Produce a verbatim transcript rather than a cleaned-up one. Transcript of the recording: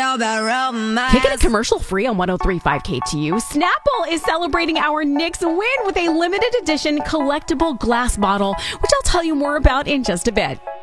all about romance. Kicking it commercial free on one oh three point five K T U. Snapple is celebrating our Knicks win with a limited edition collectible glass bottle, which I'll tell you more about in just a bit.